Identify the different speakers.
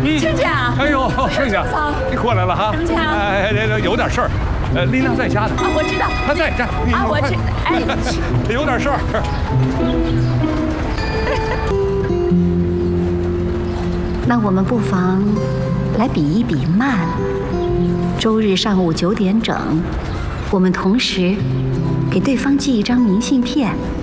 Speaker 1: 亲家，
Speaker 2: 哎呦，盛家，你过来了哈。
Speaker 1: 盛家，
Speaker 2: 有点事儿，丽娜在家呢。
Speaker 1: 啊，我知道，
Speaker 2: 她在这。
Speaker 1: 啊，我知，哎，
Speaker 2: 有点事儿。
Speaker 3: 那我们不妨来比一比慢。周日上午9点整，我们同时给对方寄一张明信片。